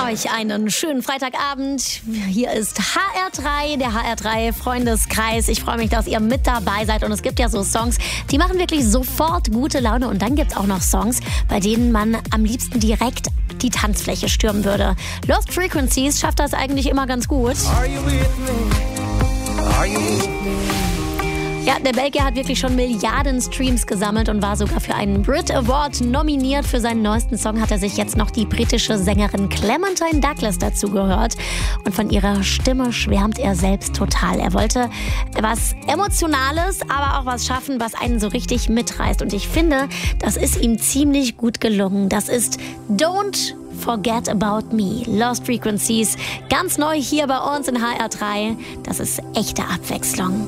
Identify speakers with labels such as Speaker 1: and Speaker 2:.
Speaker 1: euch einen schönen Freitagabend. Hier ist HR3, der HR3 Freundeskreis. Ich freue mich, dass ihr mit dabei seid. Und es gibt ja so Songs, die machen wirklich sofort gute Laune. Und dann gibt es auch noch Songs, bei denen man am liebsten direkt die Tanzfläche stürmen würde. Lost Frequencies schafft das eigentlich immer ganz gut.
Speaker 2: Are you with me? Are you with me?
Speaker 1: Ja, der Belgier hat wirklich schon Milliarden Streams gesammelt und war sogar für einen Brit Award nominiert. Für seinen neuesten Song hat er sich jetzt noch die britische Sängerin Clementine Douglas dazu gehört. Und von ihrer Stimme schwärmt er selbst total. Er wollte was Emotionales, aber auch was schaffen, was einen so richtig mitreißt. Und ich finde, das ist ihm ziemlich gut gelungen. Das ist Don't Forget About Me, Lost Frequencies. Ganz neu hier bei uns in HR3. Das ist echte Abwechslung.